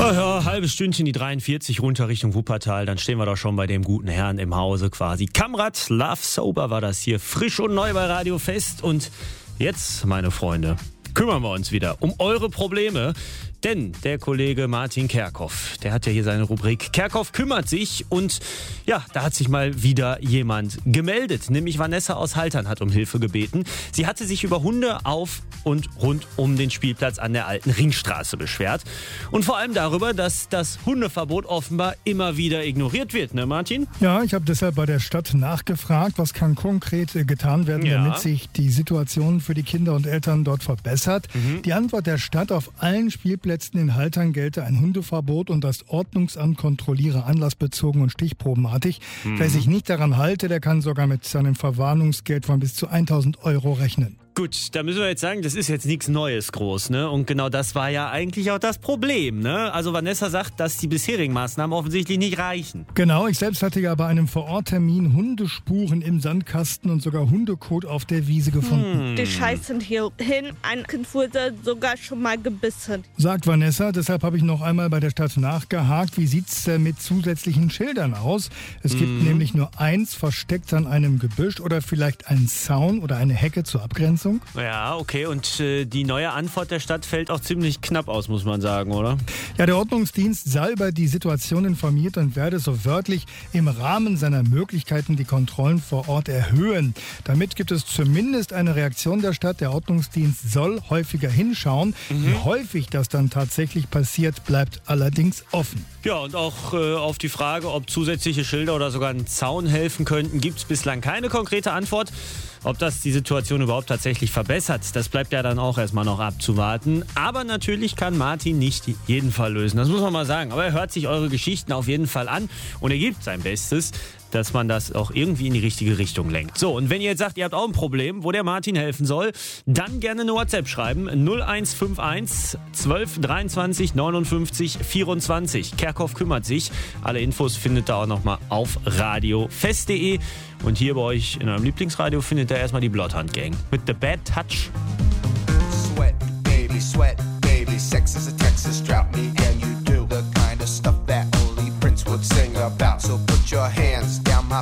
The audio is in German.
Oh ja, halbes Stündchen die 43 runter Richtung Wuppertal, dann stehen wir doch schon bei dem guten Herrn im Hause quasi. Kamrat, Love Sober war das hier, frisch und neu bei Radio Fest. Und jetzt, meine Freunde, kümmern wir uns wieder um eure Probleme. Denn der Kollege Martin Kerkhoff, der hat ja hier seine Rubrik Kerkhoff kümmert sich. Und ja, da hat sich mal wieder jemand gemeldet. Nämlich Vanessa aus Haltern hat um Hilfe gebeten. Sie hatte sich über Hunde auf und rund um den Spielplatz an der alten Ringstraße beschwert. Und vor allem darüber, dass das Hundeverbot offenbar immer wieder ignoriert wird, ne Martin? Ja, ich habe deshalb bei der Stadt nachgefragt, was kann konkret getan werden, damit sich die Situation für die Kinder und Eltern dort verbessert. Die Antwort der Stadt: auf allen Spielplätzen in Haltern gelte ein Hundeverbot und das Ordnungsamt kontrolliere anlassbezogen und stichprobenartig. Wer sich nicht daran halte, der kann sogar mit seinem Verwarnungsgeld von bis zu 1.000 Euro rechnen. Gut, da müssen wir jetzt sagen, das ist jetzt nichts Neues groß, ne? Und genau das war ja eigentlich auch das Problem, ne? Also Vanessa sagt, dass die bisherigen Maßnahmen offensichtlich nicht reichen. Genau, ich selbst hatte ja bei einem Vororttermin Hundespuren im Sandkasten und sogar Hundekot auf der Wiese gefunden. Die scheißen hier hin, ein Kind wurde sogar schon mal gebissen. Sagt Vanessa, deshalb habe ich noch einmal bei der Stadt nachgehakt. Wie sieht's mit zusätzlichen Schildern aus? Es gibt nämlich nur eins, versteckt an einem Gebüsch oder vielleicht einen Zaun oder eine Hecke zur Abgrenzung. Ja, okay, und die neue Antwort der Stadt fällt auch ziemlich knapp aus, muss man sagen, oder? Ja, der Ordnungsdienst sei über die Situation informiert und werde so wörtlich im Rahmen seiner Möglichkeiten die Kontrollen vor Ort erhöhen. Damit gibt es zumindest eine Reaktion der Stadt. Der Ordnungsdienst soll häufiger hinschauen. Wie häufig das dann tatsächlich passiert, bleibt allerdings offen. Ja, und auch auf die Frage, ob zusätzliche Schilder oder sogar ein Zaun helfen könnten, gibt es bislang keine konkrete Antwort. Ob das die Situation überhaupt tatsächlich verbessert, das bleibt ja dann auch erstmal noch abzuwarten. Aber natürlich kann Martin nicht jeden Fall lösen, das muss man mal sagen. Aber er hört sich eure Geschichten auf jeden Fall an und er gibt sein Bestes, dass man das auch irgendwie in die richtige Richtung lenkt. So, und wenn ihr jetzt sagt, ihr habt auch ein Problem, wo der Martin helfen soll, dann gerne eine WhatsApp schreiben. 0151 12 23 59 24. Kerkhoff kümmert sich. Alle Infos findet ihr auch nochmal auf radiofest.de. Und hier bei euch in eurem Lieblingsradio findet ihr erstmal die Bloodhound Gang mit The Bad Touch.